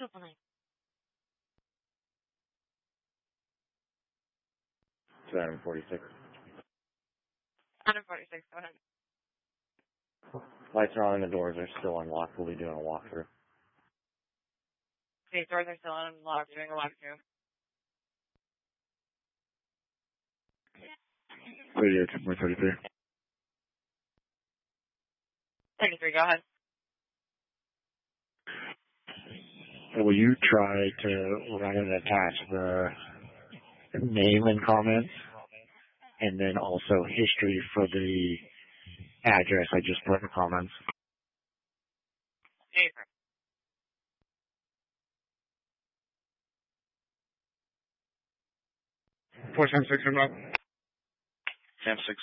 209. 246. 146, go ahead. Lights are on and the doors are still unlocked. We'll be doing a walkthrough. Okay, doors are still unlocked, doing a walkthrough. Radio 2.33. 33, go ahead. Will you try to write and attach the name and comments, and then also history for the address I just put in the comments? Paper. 476 or not? 10-6.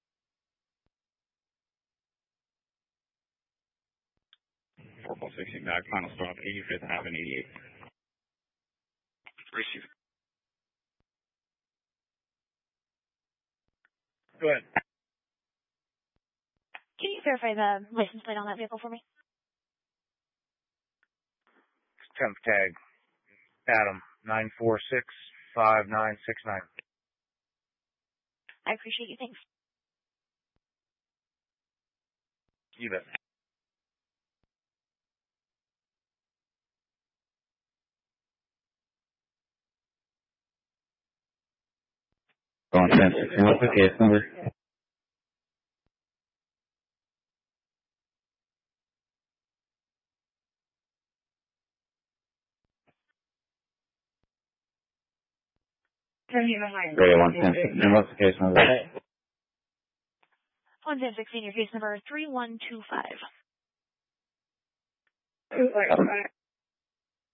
Four 16 back, final stop, 85th Avenue, 88. Receive. Go ahead. Can you verify the license plate on that vehicle for me? 10th tag, Adam, 9465969. I appreciate you, thanks. You bet. Go on 10-6, and what's the case number? Radio 110, and what's the case number? 11016, your case number 3125.